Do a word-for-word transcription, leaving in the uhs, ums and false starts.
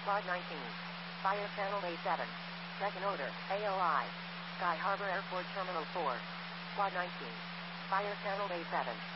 Squad nineteen. Fire Channel A seven. Second Order, A O I. Sky Harbor Airport Terminal four. Squad nineteen. Fire Channel A seven.